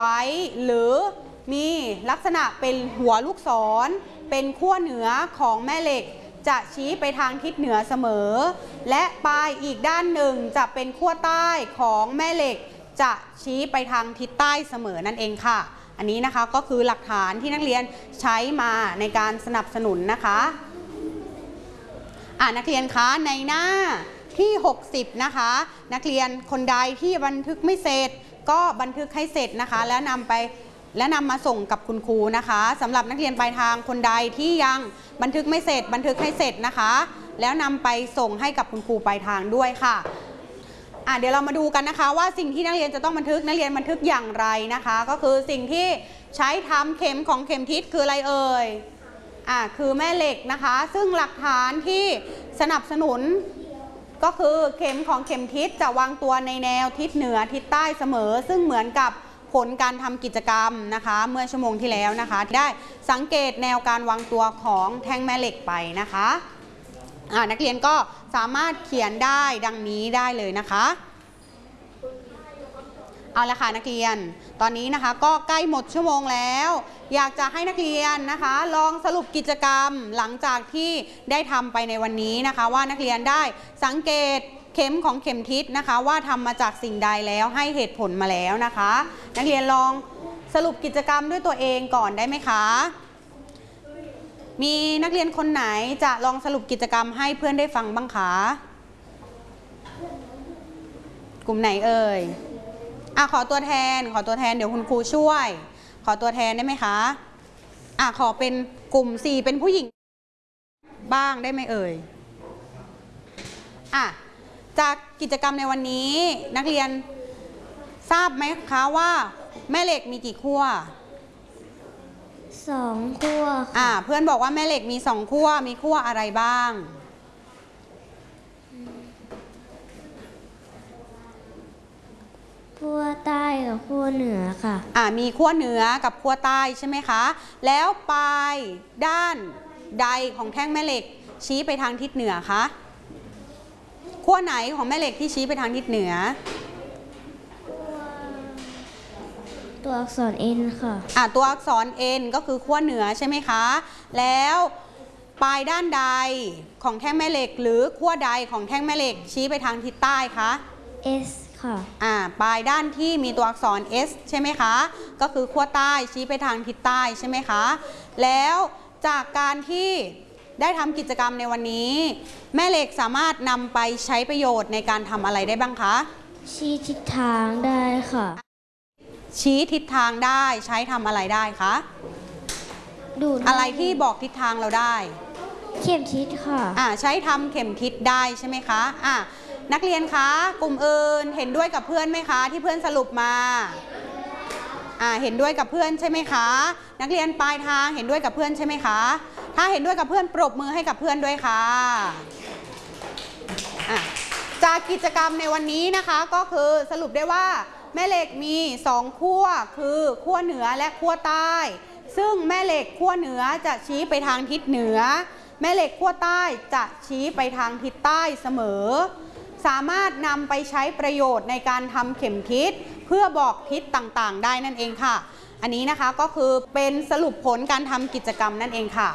ไว้หรือมีลักษณะเป็นหัวลูกศรเป็นขั้วเหนือของแม่เหล็กจะชี้ไปทางทิศเหนือเสมอและปลายอีกด้านหนึ่งจะเป็นขั้วใต้ของแม่เหล็กจะชี้ไปทางทิศใต้เสมอนั่นเองค่ะอันนี้นะคะก็คือหลักฐานที่นักเรียนใช้มาในการสนับสนุนนะคะนักเรียนคะในหน้าที่60นะคะนักเรียนคนใดที่บันทึกไม่เสร็จก็บันทึกให้เสร็จนะคะแล้วนำมาส่งกับคุณครูนะคะสำหรับนักเรียนปลายทางคนใดที่ยังบันทึกไม่เสร็จบันทึกให้เสร็จนะคะแล้วนำไปส่งให้กับคุณครูปลายทางด้วยค่ะเดี๋ยวเรามาดูกันนะคะว่าสิ่งที่นักเรียนจะต้องบันทึกนักเรียนบันทึกอย่างไรนะคะก็คือสิ่งที่ใช้ทำเข็มของเข็มทิศคืออะไรเอ่ยคือแม่เหล็กนะคะซึ่งหลักฐานที่สนับสนุนก็คือเข็มของเข็มทิศจะวางตัวในแนวทิศเหนือทิศใต้เสมอซึ่งเหมือนกับผลการทำกิจกรรมนะคะเมื่อชั่วโมงที่แล้วนะคะได้สังเกตแนวการวางตัวของแท่งแม่เหล็กไปนะคะนักเรียนก็สามารถเขียนได้ดังนี้ได้เลยนะคะเอาละค่ะนักเรียนตอนนี้นะคะก็ใกล้หมดชั่วโมงแล้วอยากจะให้นักเรียนนะคะลองสรุปกิจกรรมหลังจากที่ได้ทำไปในวันนี้นะคะว่านักเรียนได้สังเกตเข็มของเข็มทิศนะคะว่าทำมาจากสิ่งใดแล้วให้เหตุผลมาแล้วนะคะนักเรียนลองสรุปกิจกรรมด้วยตัวเองก่อนได้ไหมคะมีนักเรียนคนไหนจะลองสรุปกิจกรรมให้เพื่อนได้ฟังบ้างคะกลุ่มไหนเอ่ยขอตัวแทนเดี๋ยวคุณครูช่วยขอตัวแทนได้ไหมคะขอเป็นกลุ่ม4เป็นผู้หญิงบ้างได้ไหมเอ่ยจากกิจกรรมในวันนี้นักเรียนทราบไหมคะว่าแม่เหล็กมีกี่ขั้ว 2 ขั้วเพื่อนบอกว่าแม่เหล็กมี2ขั้วมีขั้วอะไรบ้างขั้วใต้กับขั้วเหนือค่ะมีขั้วเหนือกับขั้วใต้ใช่ไหมคะแล้วปลายด้านใดของแท่งแม่เหล็กชี้ไปทางทิศเหนือคะขั้วไหนของแม่เหล็กที่ชี้ไปทางทิศเหนือตัวอักษร N ค่ะตัวอักษร N ก็คือขั้วเหนือใช่ไหมคะแล้วปลายด้านใดของแท่งแม่เหล็กหรือขั้วใดของแท่งแม่เหล็กชี้ไปทางทิศใต้คะ S ค่ะปลายด้านที่มีตัวอักษร S ใช่ไหมคะก็คือขั้วใต้ชี้ไปทางทิศใต้ใช่ไหมคะแล้วจากการที่ได้ทำกิจกรรมในวันนี้แม่เหล็กสามารถนำไปใช้ประโยชน์ในการทำอะไรได้บ้างคะชี้ทิศทางได้ค่ะชี้ทิศทางได้ใช้ทำอะไรได้คะดูอะไรที่บอกทิศทางเราได้เข็มทิศค่ะใช้ทำเข็มทิศได้ใช่ไหมคะนักเรียนคะกลุ่มอื่นเห็นด้วยกับเพื่อนไหมคะที่เพื่อนสรุปมาเห็นด้วยกับเพื่อนใช่ไหมคะนักเรียนปลายทางเห็นด้วยกับเพื่อนใช่ไหมคะถ้าเห็นด้วยกับเพื่อนปรบมือให้กับเพื่อนด้วยค่ะจากกิจกรรมในวันนี้นะคะก็คือสรุปได้ว่าแม่เหล็กมี2ขั้วคือขั้วเหนือและขั้วใต้ซึ่งแม่เหล็กขั้วเหนือจะชี้ไปทางทิศเหนือแม่เหล็กขั้วใต้จะชี้ไปทางทิศใต้เสมอสามารถนำไปใช้ประโยชน์ในการทำเข็มทิศเพื่อบอกทิศต่างๆได้นั่นเองค่ะอันนี้นะคะก็คือเป็นสรุปผลการทำกิจกรรมนั่นเองค่ะ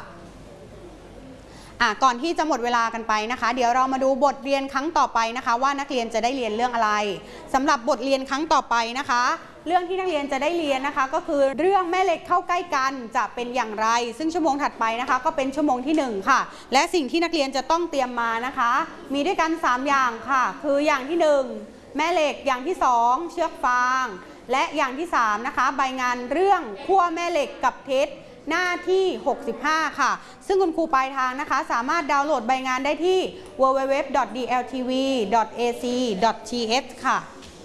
ก่อนที่จะหมดเวลากันไปนะคะเดี๋ยวเรามาดูบทเรียนครั้งต่อไปนะคะว่านักเรียนจะได้เรียนเรื่องอะไรสำหรับบทเรียนครั้งต่อไปนะคะเรื่องที่นักเรียนจะได้เรียนนะคะก็คือเรื่องแม่เหล็กเข้าใกล้กันจะเป็นอย่างไรซึ่งชั่วโมงถัดไปนะคะก็เป็นชั่วโมงที่1ค่ะและสิ่งที่นักเรียนจะต้องเตรียมมานะคะมีด้วยกัน3อย่างค่ะคืออย่างที่1แม่เหล็กอย่างที่2เชือกฟางและอย่างที่3นะคะใบงานเรื่องขั้วแม่เหล็กกับทิศหน้าที่65ค่ะซึ่งคุณครูปลายทางนะคะสามารถดาวน์โหลดใบงานได้ที่ www.dltv.ac.th ค่ะ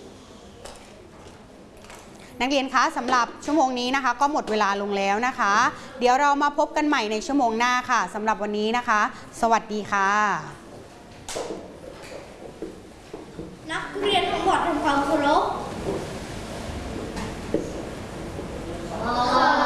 นักเรียนคะสำหรับชั่วโมงนี้นะคะก็หมดเวลาลงแล้วนะคะเดี๋ยวเรามาพบกันใหม่ในชั่วโมงหน้าค่ะสำหรับวันนี้นะคะสวัสดีค่ะนักเรียนทั้งหมดทำความเคารพ